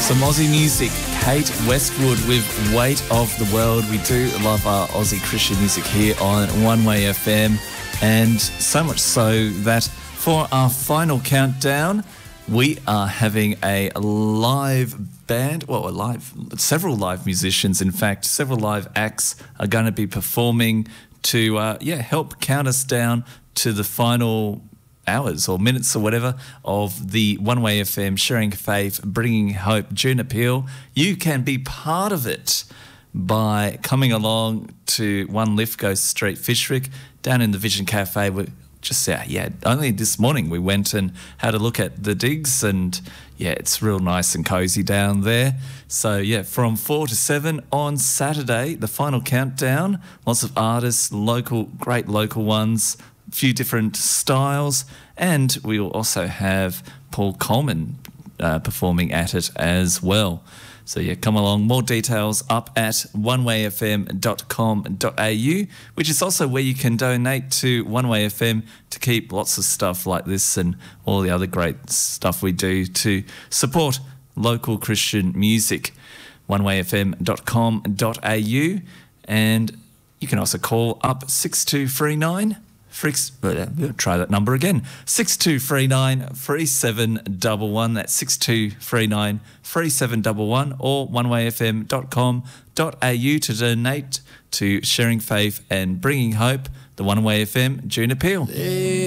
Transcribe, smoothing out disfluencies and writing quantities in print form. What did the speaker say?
Some Aussie music, Kate Westwood with Weight of the World. We do love our Aussie Christian music here on One Way FM, and so much so that for our final countdown, we are having a live band, several live musicians, in fact, several live acts are going to be performing to help count us down to the final hours or minutes or whatever of the One Way FM Sharing Faith, Bringing Hope June Appeal. You can be part of it by coming along to 1 Lithgow Street, Fyshwick, down in the Vision Cafe. We're just only this morning we went and had a look at the digs, and it's real nice and cozy down there. So from 4 to 7 on Saturday, the final countdown. Lots of artists, great local ones, a few different styles, and we will also have Paul Coleman performing at it as well. So come along. More details up at onewayfm.com.au, which is also where you can donate to One Way FM to keep lots of stuff like this and all the other great stuff we do to support local Christian music. onewayfm.com.au, and you can also call up 6239. Try that number again. 6239 3711. That's 6239 3711, or onewayfm.com.au to donate to Sharing Faith and Bringing Hope, the One Way FM June Appeal.